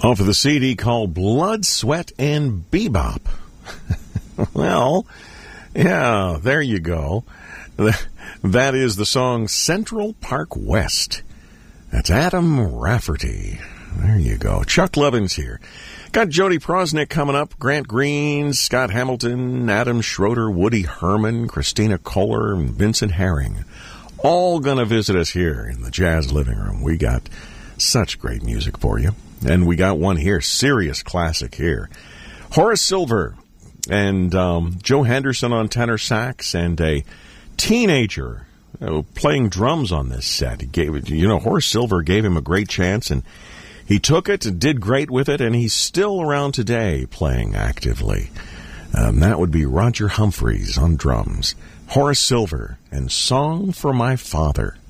Off of the CD called Blood, Sweat, and Bebop. Well, yeah, there you go. That is the song Central Park West. That's Adam Rafferty. There you go. Chuck Levin's here. Got Jody Prosnick coming up, Grant Green, Scott Hamilton, Adam Schroeder, Woody Herman, Christina Kohler, and Vincent Herring. All going to visit us here in the Jazz Living Room. We got such great music for you. And we got one here, serious classic here. Horace Silver and Joe Henderson on tenor sax and a teenager playing drums on this set. He gave, Horace Silver gave him a great chance, and he took it and did great with it, and he's still around today playing actively. That would be Roger Humphreys on drums. Horace Silver and Song for My Father.